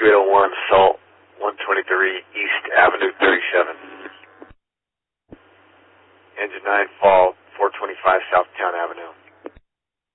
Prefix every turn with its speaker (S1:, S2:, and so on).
S1: Rescue 801, Salt, 123 East Avenue 37. Engine 9 fall, 425 South Town Avenue.